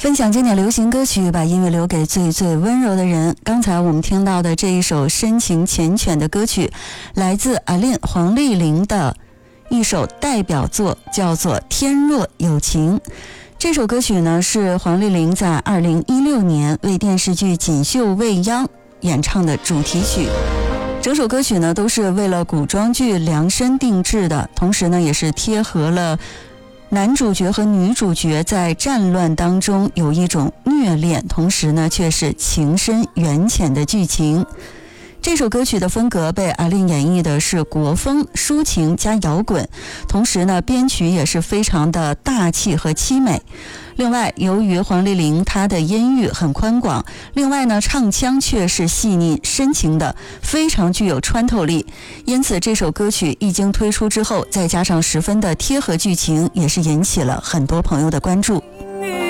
分享经典流行歌曲，把音乐留给最最温柔的人。刚才我们听到的这一首深情缱绻的歌曲，来自阿令黄丽玲的一首代表作，叫做《天若有情》。这首歌曲呢，是黄丽玲在2016年为电视剧《锦绣未央》演唱的主题曲。整首歌曲呢，都是为了古装剧量身定制的，同时呢，也是贴合了男主角和女主角在战乱当中有一种虐恋，同时呢却是情深缘浅的剧情。这首歌曲的风格被阿令演绎的是国风抒情加摇滚，同时呢编曲也是非常的大气和凄美。另外由于黄丽玲她的音域很宽广，另外呢唱腔却是细腻深情的，非常具有穿透力，因此这首歌曲一经推出之后，再加上十分的贴合剧情，也是引起了很多朋友的关注。